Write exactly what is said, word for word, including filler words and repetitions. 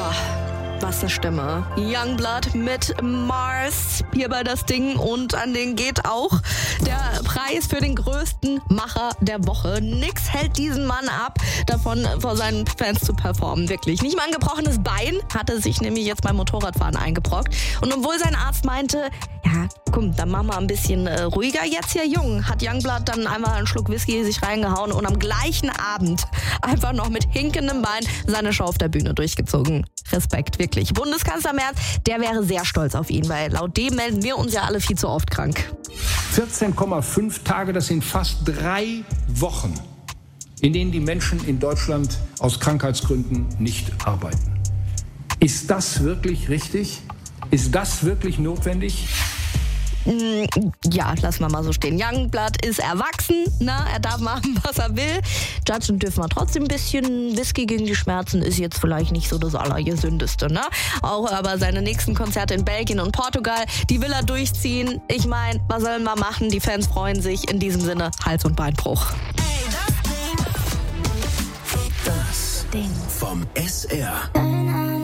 Boah, was eine Stimme. Youngblood mit Mars hier bei das Ding, und an den geht auch der Preis für den größten Macher der Woche. Nix hält diesen Mann ab, davon vor seinen Fans zu performen. Wirklich. Nicht mal ein gebrochenes Bein hatte sich nämlich jetzt beim Motorradfahren eingebrockt. Und obwohl sein Arzt meinte, ja, komm, dann machen wir ein bisschen äh, ruhiger jetzt hier, Jung, hat Youngblood dann einmal einen Schluck Whisky sich reingehauen und am gleichen Abend einfach noch mit hinkendem Bein seine Show auf der Bühne durchgezogen. Respekt, wirklich. Bundeskanzler Merz, der wäre sehr stolz auf ihn, weil laut dem melden wir uns ja alle viel zu oft krank. vierzehn Komma fünf Tage, das sind fast drei Wochen, in denen die Menschen in Deutschland aus Krankheitsgründen nicht arbeiten. Ist das wirklich richtig? Ist das wirklich notwendig? Ja, lassen wir mal so stehen. Youngblood ist erwachsen, na, er darf machen, was er will. Judgen dürfen wir trotzdem ein bisschen. Whisky gegen die Schmerzen ist jetzt vielleicht nicht so das Allergesündeste, ne? Auch aber seine nächsten Konzerte in Belgien und Portugal, die will er durchziehen. Ich meine, was sollen wir machen? Die Fans freuen sich. In diesem Sinne, Hals- und Beinbruch. Das Ding vom S R.